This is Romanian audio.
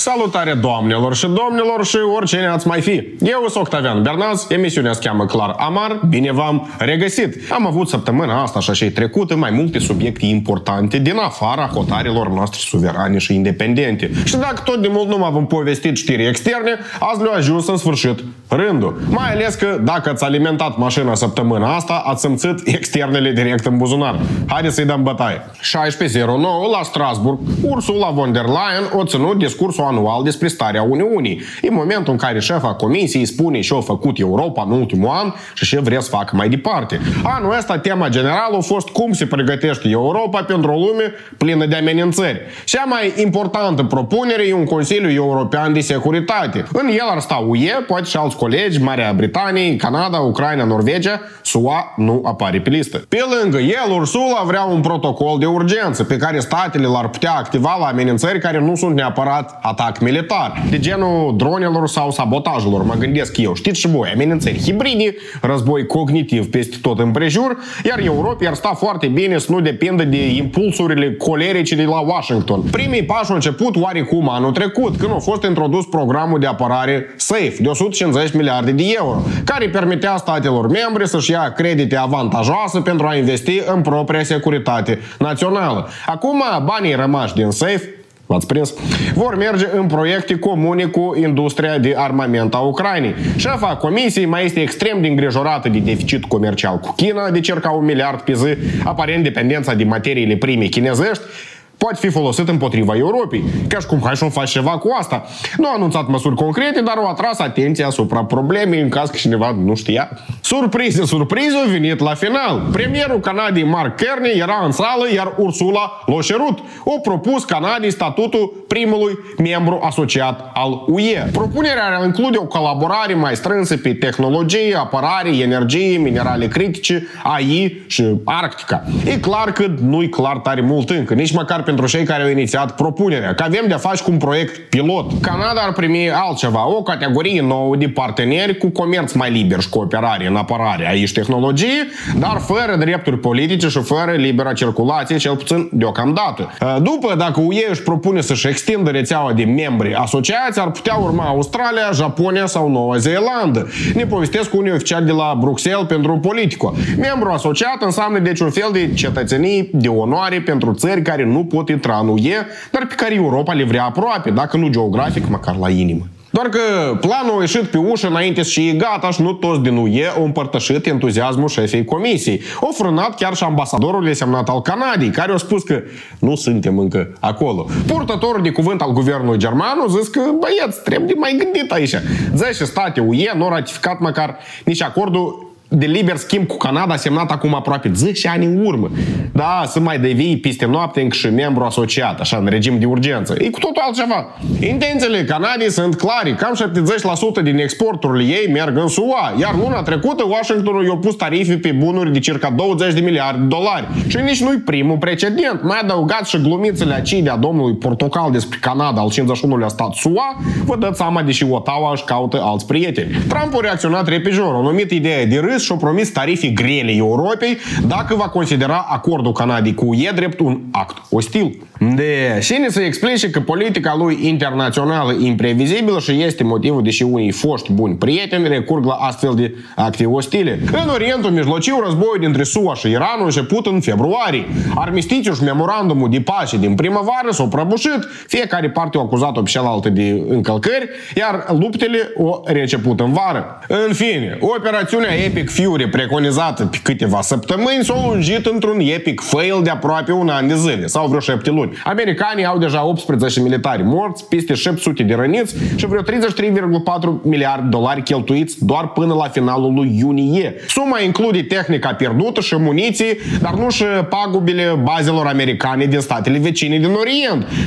Salutare doamnelor și domnilor și oricine ați mai fi. Eu sunt Octavian Bernaz, emisiunea se cheamă Clar Amar, bine v-am regăsit. Am avut săptămâna asta și așa trecută mai multe subiecte importante din afara hotarelor noastre suverane și independente. Și dacă tot de mult nu m-am povestit știri externe, azi le-a ajuns în sfârșit rândul. Mai ales că dacă ați alimentat mașina săptămâna asta, ați simțit externele direct în buzunar. Haideți să-i dăm bătaie. 16:09 la Strasburg, Ursula von der Leyen a ținut discursul anual despre starea Uniunii. În momentul în care șefa Comisiei spune ce a făcut Europa în ultimul an și ce vrea să facă mai departe. Anul ăsta tema generală a fost cum se pregătește Europa pentru o lume plină de amenințări. Cea mai importantă propunere e un Consiliu European de Securitate. În el ar sta UE, poate și alți colegi, Marea Britanie, Canada, Ucraina, Norvegia, SUA nu apare pe listă. Pe lângă el, Ursula vrea un protocol de urgență pe care statele l-ar putea activa la amenințări care nu sunt neapărat atac militar, de genul dronelor sau sabotajelor, mă gândesc eu. Știți și voi, amenințări hibride, război cognitiv peste tot împrejur, iar Europa ar sta foarte bine să nu depindă de impulsurile colerice de la Washington. Primii pași au început oarecum anul trecut, când a fost introdus programul de apărare SAFE de 150 miliarde de euro, care permitea statelor membre să-și ia credite avantajoase pentru a investi în propria securitate națională. Acum, banii rămași din SAFE, v-ați prins, vor merge în proiecte comune cu industria de armament a Ucrainei. Șefa Comisiei mai este extrem de îngrijorată de deficit comercial cu China, de circa 1 miliard pe zi, aparent dependența de materiile prime chinezești poate fi folosit împotriva Europei. Ca și cum hai să faci ceva cu asta. Nu a anunțat măsuri concrete, dar au atras atenția asupra problemei în caz că cineva nu știa. Surpriză, a venit la final. Premierul Canadei Mark Carney era în sală, iar Ursula l-a cerut. O propus Canadei statutul primului membru asociat al UE. Propunerea ar include o colaborare mai strânsă pe tehnologie, apărare, energie, minerale critice, AI și Arctica. E clar că nu-i clar tare mult încă, nici măcar pentru cei care au inițiat propunerea, că avem de-a face cu un proiect pilot. Canada ar primi altceva, o categorie nouă de parteneri cu comerț mai liber și cooperare în apărare, aici tehnologie, dar fără drepturi politice și fără libera circulație, cel puțin deocamdată. După, dacă UE își propune să-și extindă rețeaua de membri asociați, ar putea urma Australia, Japonia sau Noua Zeelandă. Ne povestesc unii oficiali de la Bruxelles pentru Politico. Membru asociat înseamnă deci un fel de cetățenie de onoare pentru țări care nu pot intra în UE, dar pe care Europa le vrea aproape, dacă nu geografic, măcar la inimă. Doar că planul a ieșit pe ușă înainte și e gata și nu toți din UE au împărtășit entuziasmul șefei Comisiei. Au frânat chiar și ambasadorul desemnat al Canadei, care a spus că nu suntem încă acolo. Purtătorul de cuvânt al guvernului german a zis că, băieți, trebuie mai gândit aici. 10 state UE nu au ratificat măcar nici acordul de liber schimb cu Canada semnat acum aproape 10 ani în urmă. Da, să mai devii peste noapte încă și membru asociat, așa, în regim de urgență. E cu totul altceva. Intențiile Canadei sunt clare. Cam 70% din exporturile ei merg în SUA, iar luna trecută Washingtonul i-a pus tarife pe bunuri de circa 20 de miliarde de dolari. Și nici nu-i primul precedent. Mai adăugați și glumițele acidea domnului Portocal despre Canada al 51-lea stat SUA, vă dați seama de și Ottawa își caută alți prieteni. Trump a reacționat repejor, a numit ideea de râs și-a promis tarife grele Europei dacă va considera acordul Canadei cu UE drept un act ostil. De cine să explice că politica lui internațională e imprevizibilă și este motivul deși unii foști buni prieteni recurg la astfel de acte ostile. În Orientul Mijlociu, războiul dintre SUA și Iran a început în februarie. Armistițiul și memorandumul de pace din primăvară s-au prăbușit, fiecare parte a acuzat-o pe cealaltă de încălcări, iar luptele au reînceput în vară. În fine, operațiunea Epic Fury preconizată pe câteva săptămâni s-a lungit într-un epic fail de aproape un an de zile, sau vreo 7 luni. Americanii au deja 18 militari morți, peste 700 de răniți și vreo 33,4 miliarde de dolari cheltuiți doar până la finalul lui iunie. Suma include tehnica pierdută și muniții, dar nu și pagubile bazelor americane din statele vecine din Orient.